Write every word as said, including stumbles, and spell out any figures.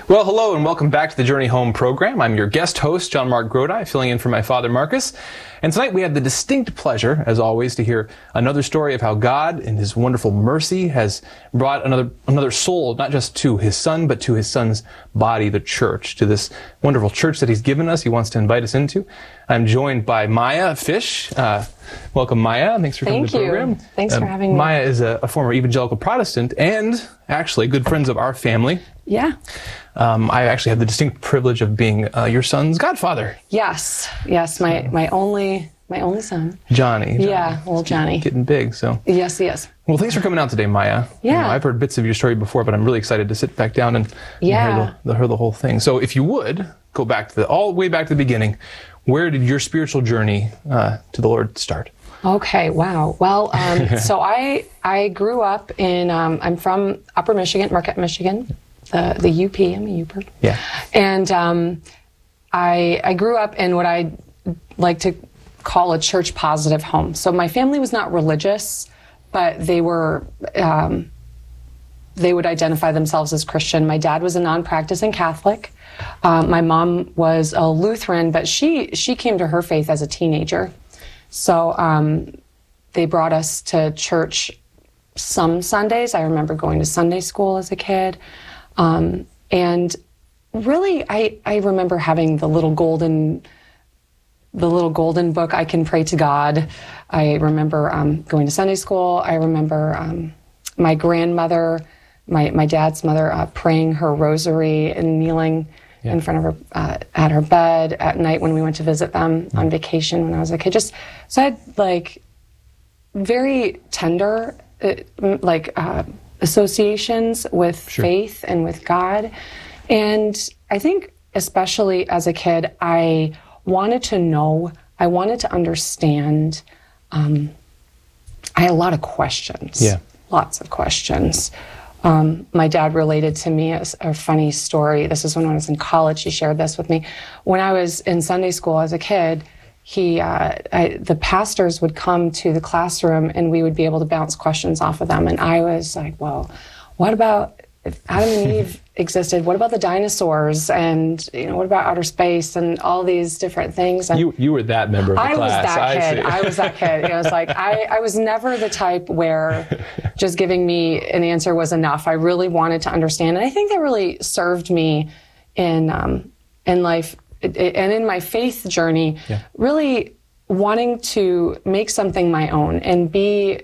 Well, hello and welcome back to the Journey Home program. I'm your guest host, John Mark Grodi, filling in for my father, Marcus. And tonight we have the distinct pleasure, as always, to hear another story of how God, in His wonderful mercy, has brought another another soul, not just to His Son, but to His Son's body, the church, to this wonderful church that He's given us, He wants to invite us into. I'm joined by Maya Fish. Uh, welcome, Maya. Thanks for coming Thank to the program. you. Thanks uh, for having me. Maya is a, a former evangelical Protestant and actually good friends of our family. Yeah. Um, I actually have the distinct privilege of being uh, your son's godfather. Yes. Yes. My my only my only son. Johnny. Johnny. Yeah. Little Johnny. Getting big. So. Yes. Yes. Well, thanks for coming out today, Maya. Yeah. You know, I've heard bits of your story before, but I'm really excited to sit back down and, Yeah. and hear, the, hear the whole thing. So, if you would go back to the all the way back to the beginning, where did your spiritual journey uh, to the Lord start? Okay. Wow. Well, um, so I I grew up in um, I'm from Upper Michigan, Marquette, Michigan. The the U P, I'm a Uper. Yeah. And um, I I grew up in what I like to call a church positive home. So my family was not religious, but they were um, they would identify themselves as Christian. My dad was a non-practicing Catholic. Um, my mom was a Lutheran, but she she came to her faith as a teenager. So um, they brought us to church some Sundays. I remember going to Sunday school as a kid. Um, and really, I, I remember having the little golden, the little golden book, I Can Pray to God. I remember um, going to Sunday school. I remember um, my grandmother, my, my dad's mother, uh, praying her rosary and kneeling yeah. in front of her, uh, at her bed at night when we went to visit them mm-hmm. on vacation when I was a kid. Just, so I had like very tender, uh, like, uh, associations with sure. faith and with God. And I think especially as a kid, I wanted to know, I wanted to understand. Um, I had a lot of questions, yeah. lots of questions. Um, my dad related to me a, a funny story. This is when I was in college. He shared this with me. When I was in Sunday school as a kid, He, uh, I, the pastors would come to the classroom and we would be able to bounce questions off of them. And I was like, well, what about if Adam and Eve existed? What about the dinosaurs? And, you know, what about outer space and all these different things? And you you were that member of the I class. Was that I kid. see. I was that kid. It was like, I, I was never the type where just giving me an answer was enough. I really wanted to understand. And I think that really served me in, um, in life. And in my faith journey, yeah. really wanting to make something my own and be